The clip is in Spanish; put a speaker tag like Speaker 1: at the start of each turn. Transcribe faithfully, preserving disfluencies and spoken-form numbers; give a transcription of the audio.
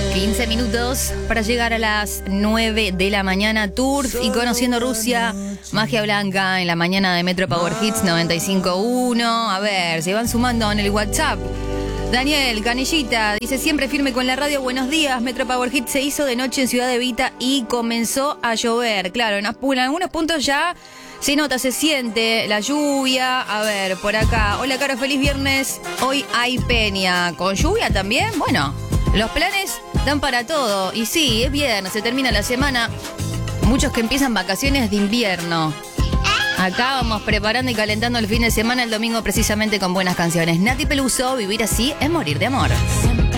Speaker 1: quince minutos para llegar a las nueve de la mañana. Turf y Conociendo Rusia, Magia Blanca en la mañana de Metro Power Hits noventa y cinco punto uno. A ver, se van sumando en el WhatsApp. Daniel Canillita dice: siempre firme con la radio, buenos días. Metro Power Hits se hizo de noche en Ciudad Evita y comenzó a llover. Claro, en, en algunos puntos ya se nota, se siente la lluvia. A ver, por acá. Hola, Caro, feliz viernes. Hoy hay peña. ¿Con lluvia también? Bueno, los planes dan para todo. Y sí, es viernes, se termina la semana. Muchos que empiezan vacaciones de invierno. Acá vamos preparando y calentando el fin de semana, el domingo precisamente con buenas canciones. Nati Peluso, Vivir así es morir de amor.